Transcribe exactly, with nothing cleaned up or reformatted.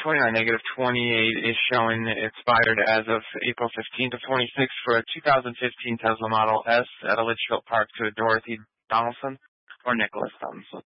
twenty-nine, negative twenty-eight is showing expired as of April fifteenth of twenty-six for a two thousand fifteen Tesla Model S at a Litchfield Park to a Dorothy Donaldson or Nicholas Donaldson.